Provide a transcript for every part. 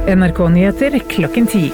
NRK-nyheter klokken 10.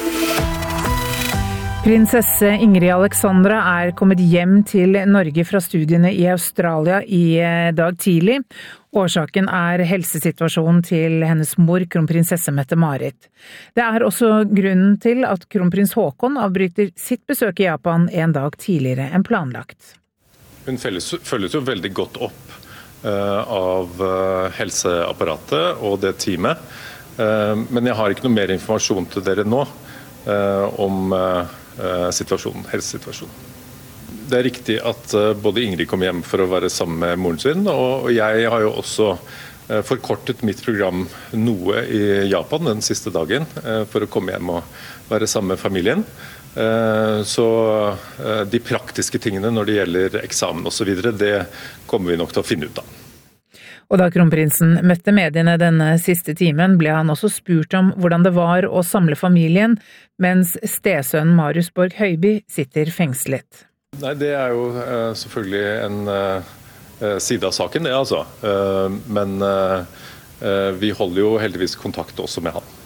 Prinsesse Ingrid Alexandra er kommet hjem til Norge fra studiene i Australia i dag tidlig. Årsaken er helsesituasjonen til hennes mor, kronprinsesse Mette-Marit. Det er også grunnen til at kronprins Haakon avbryter sitt besøk i Japan en dag tidligere enn planlagt. Hun følges jo veldig godt opp av helseapparatet og det teamet. Men jeg har ikke noe mer informasjon til dere nå om helsesituasjonen. Det er riktig at både Ingrid kom hjem for å være sammen med moren sin, og jeg har jo også forkortet mitt program noe i Japan den siste dagen for å komme hjem og være sammen med familien. Så de praktiske tingene når det gjelder eksamen og så videre, det kommer vi nok til å finne ut av. Og da kronprinsen møtte mediene denne siste timen, ble han også spurt om hvordan det var å samle familien, mens stesønnen Marius Borg Høiby sitter fengslet. Nei, det er jo selvfølgelig en side av saken, det altså. Men vi holder jo heldigvis kontakt også med han.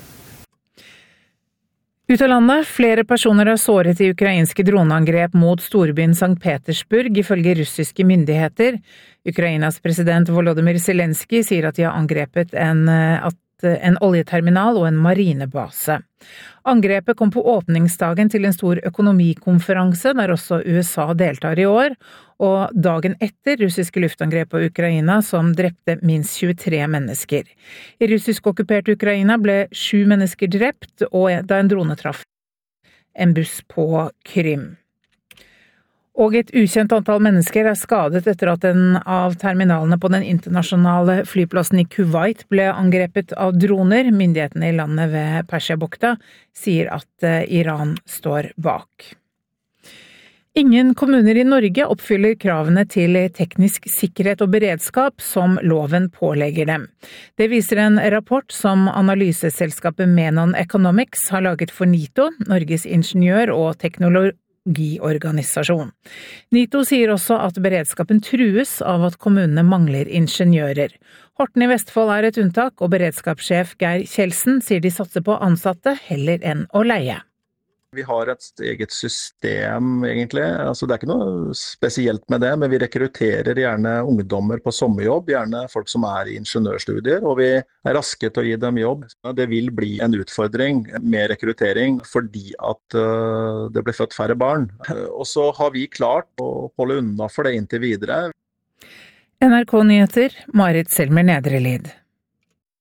Ut av landet, flere personer er såret i ukrainske droneangrep mot storbyen St. Petersburg, ifølge russiske myndigheter. Ukrainas president Volodymyr Zelensky sier at de har angrepet en oljeterminal og en marinebase. Angrepet kom på åpningsdagen til en stor økonomikonferanse, der også USA deltar i år, og dagen etter russiske luftangrep på Ukraina som drepte minst 23 mennesker. I russisk okkupert Ukraina ble 7 mennesker drept, og da en drone traff en buss på Krim. Og et ukjent antall mennesker er skadet etter at en av terminalene på den internasjonale flyplassen i Kuwait ble angrepet av droner. Myndighetene i landet ved Persiabukta sier at Iran står bak. Ingen kommuner i Norge oppfyller kravene til teknisk sikkerhet og beredskap som loven pålegger dem. Det viser en rapport som analyseselskapet Menon Economics har laget for NITO, Norges ingeniør- og teknologiorganisasjon. NITO sier også at beredskapen trues av at kommunene mangler ingeniører. Horten i Vestfold er et unntak, og beredskapssjef Geir Kjeldsen sier de satser på ansatte heller enn å leie. Vi har et eget system egentlig, altså det er ikke noe spesielt med det, men vi rekrutterer gjerne ungdommer på sommerjobb, gjerne folk som er i ingeniørstudier, og vi er raske til å gi dem jobb. Det vil bli en utfordring med rekruttering fordi at det blir født færre barn. Og så har vi klart å holde unna for det inntil videre. NRK Nyheter, Marit Selmer Nedrelid.